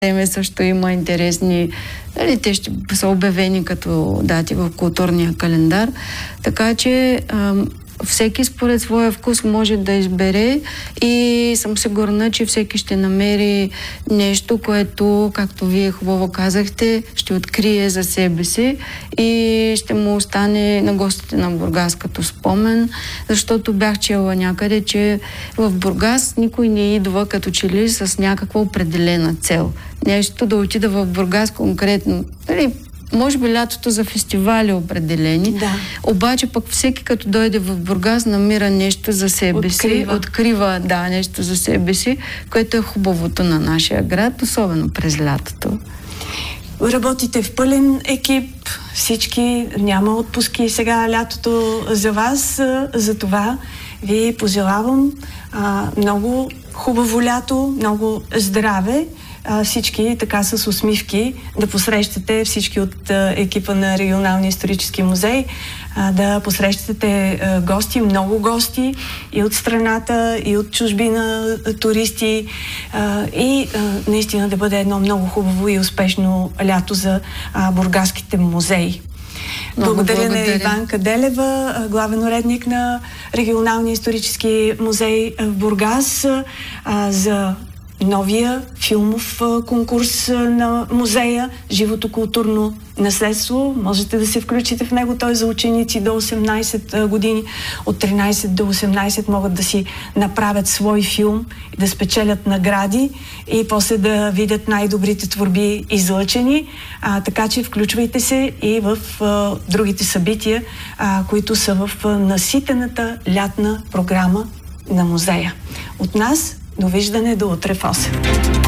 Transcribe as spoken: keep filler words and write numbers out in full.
време също има интересни, дали, те ще са обявени като дати в културния календар. Така че ам, всеки според своя вкус може да избере и съм сигурна, че всеки ще намери нещо, което, както вие хубаво казахте, ще открие за себе си и ще му остане на гостите на Бургас като спомен, защото бях чела някъде, че в Бургас никой не идва като че ли с някаква определена цел. Нещо да отида в Бургас конкретно. Дали, може би лятото за фестивали определени, да. Обаче пък всеки като дойде в Бургас намира нещо за себе открива. си, открива да, нещо за себе си, което е хубавото на нашия град, особено през лятото. Работите в пълен екип, всички, няма отпуски сега лятото за вас, за това ви пожелавам а, много хубаво лято, много здраве, а, всички така с усмивки да посрещате всички от а, екипа на Регионалния исторически музей, а, да посрещате а, гости, много гости и от страната, и от чужбина, туристи а, и а, наистина да бъде едно много хубаво и успешно лято за а, бургаските музеи. Благодаря, благодаря на Иванка Делева, главен уредник на Регионалния исторически музей в Бургас, за новия филмов конкурс на музея "Живото културно наследство". Можете да се включите в него. Той е за ученици до осемнайсет години. От тринайсет до осемнайсет могат да си направят свой филм и да спечелят награди и после да видят най-добрите творби излъчени. А, така че включвайте се и в а, другите събития, а, които са в а, наситената лятна програма на музея. От нас довиждане до утре в осем.